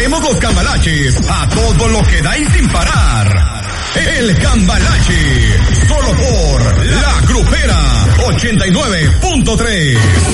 traemos los cambalaches a todo lo que da y sin parar. El Cambalache, solo por La Grupera 89.3.